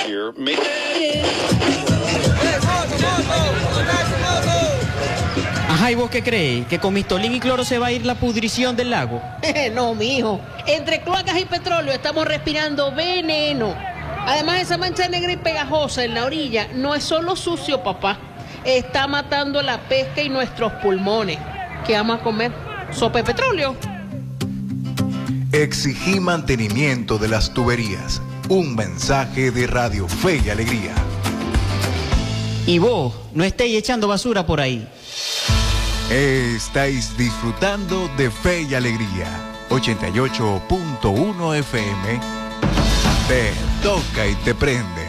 year. Ajá, ¿y vos qué crees? ¿Que con mistolín y cloro se va a ir la pudrición del lago? No, mijo. Entre cloacas y petróleo estamos respirando veneno. Además, esa mancha negra y pegajosa en la orilla no es solo sucio, papá. Está matando la pesca y nuestros pulmones. ¿Qué vamos a comer? ¿Sopa de petróleo? Exigí mantenimiento de las tuberías. Un mensaje de Radio Fe y Alegría. Y vos, no estéis echando basura por ahí. Estáis disfrutando de Fe y Alegría. 88.1 FM. Te toca y te prende.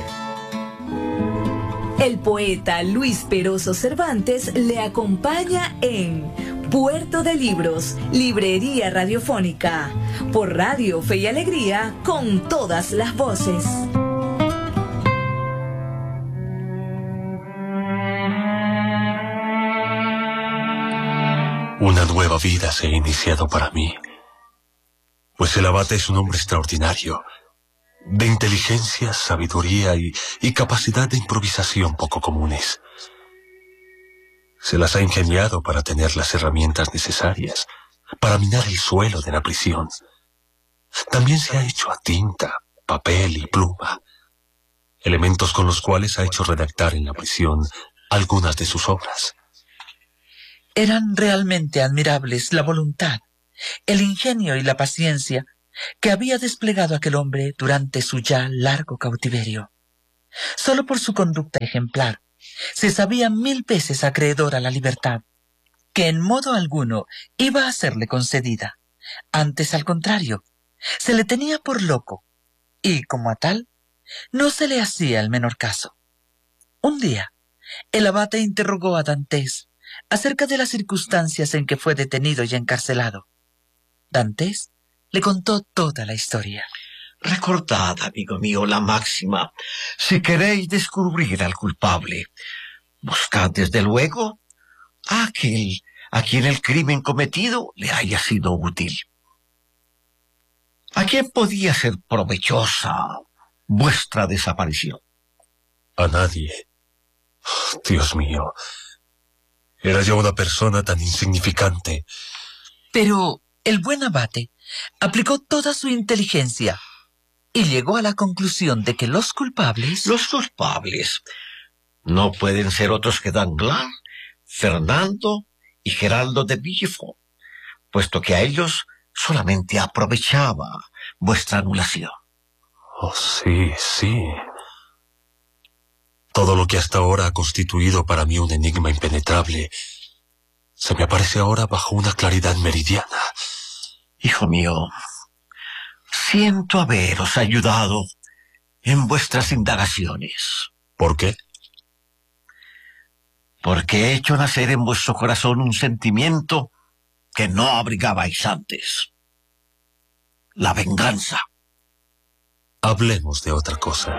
El poeta Luis Peroso Cervantes le acompaña en Puerto de Libros, Librería Radiofónica, por Radio Fe y Alegría, con todas las voces. Una nueva vida se ha iniciado para mí, pues el abate es un hombre extraordinario, de inteligencia, sabiduría y capacidad de improvisación poco comunes. Se las ha ingeniado para tener las herramientas necesarias para minar el suelo de la prisión. También se ha hecho a tinta, papel y pluma, elementos con los cuales ha hecho redactar en la prisión algunas de sus obras. Eran realmente admirables la voluntad, el ingenio y la paciencia que había desplegado aquel hombre durante su ya largo cautiverio. Solo por su conducta ejemplar se sabía 1000 veces acreedor a la libertad, que en modo alguno iba a serle concedida. Antes, al contrario, se le tenía por loco, y como a tal, no se le hacía el menor caso. Un día, el abate interrogó a Dantes acerca de las circunstancias en que fue detenido y encarcelado. Dantes le contó toda la historia. Recordad, amigo mío, la máxima: si queréis descubrir al culpable, buscad desde luego a aquel a quien el crimen cometido le haya sido útil. ¿A quién podía ser provechosa vuestra desaparición? A nadie. Dios mío, era yo una persona tan insignificante. Pero el buen abate aplicó toda su inteligencia y llegó a la conclusión de que los culpables no pueden ser otros que Danglars, Fernando y Geraldo de Villefort, puesto que a ellos solamente aprovechaba vuestra anulación. Oh, sí, sí. Todo lo que hasta ahora ha constituido para mí un enigma impenetrable se me aparece ahora bajo una claridad meridiana. Hijo mío, siento haberos ayudado en vuestras indagaciones. ¿Por qué? Porque he hecho nacer en vuestro corazón un sentimiento que no abrigabais antes: la venganza. Hablemos de otra cosa.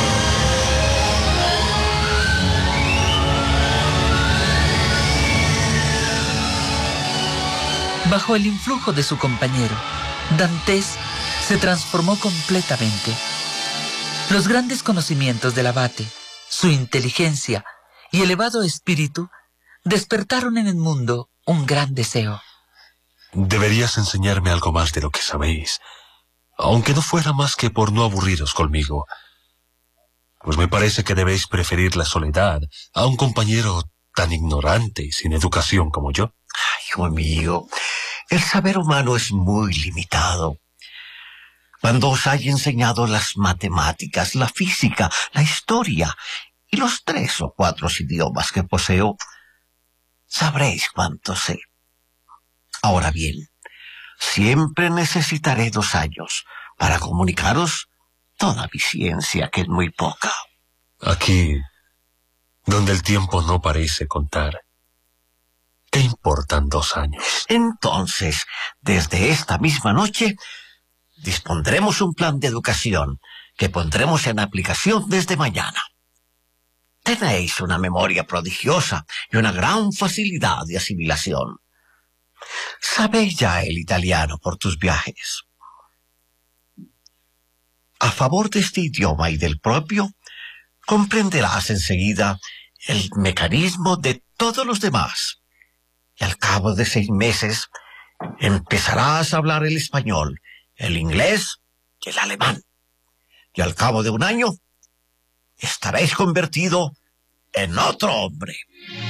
Bajo el influjo de su compañero, Dantes se transformó completamente. Los grandes conocimientos del abate, su inteligencia y elevado espíritu despertaron en el mundo un gran deseo. Deberías enseñarme algo más de lo que sabéis, aunque no fuera más que por no aburriros conmigo. Pues me parece que debéis preferir la soledad a un compañero tan ignorante y sin educación como yo. Hijo mío, el saber humano es muy limitado. Cuando os haya enseñado las matemáticas, la física, la historia y los 3 o 4 idiomas que poseo, sabréis cuánto sé. Ahora bien, siempre necesitaré 2 años para comunicaros toda mi ciencia, que es muy poca. Aquí, donde el tiempo no parece contar, ¿qué importan 2 años? Entonces, desde esta misma noche, dispondremos un plan de educación que pondremos en aplicación desde mañana. Tenéis una memoria prodigiosa y una gran facilidad de asimilación. Sabéis ya el italiano por tus viajes. a favor de este idioma y del propio, comprenderás enseguida el mecanismo de todos los demás. Y al cabo de 6 meses, empezarás a hablar el español, el inglés y el alemán. Y al cabo de 1 año, estaréis convertido en otro hombre.